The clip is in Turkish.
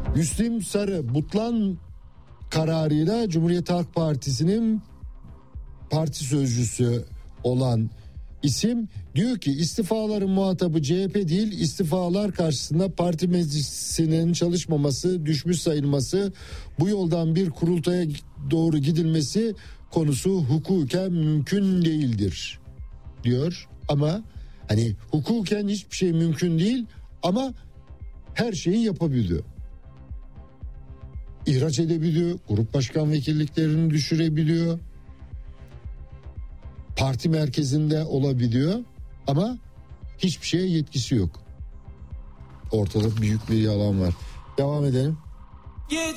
Müslim Sarı Butlan kararıyla Cumhuriyet Halk Partisi'nin parti sözcüsü olan isim diyor ki istifaların muhatabı CHP değil, istifalar karşısında parti meclisinin çalışmaması, düşmüş sayılması, bu yoldan bir kurultaya doğru gidilmesi konusu hukuken mümkün değildir diyor. Ama hani hukuken hiçbir şey mümkün değil ama her şeyi yapabiliyor. İhraç edebiliyor, grup başkan vekilliklerini düşürebiliyor, parti merkezinde olabiliyor ama hiçbir şeye yetkisi yok. Ortada büyük bir yalan var. Devam edelim. Gece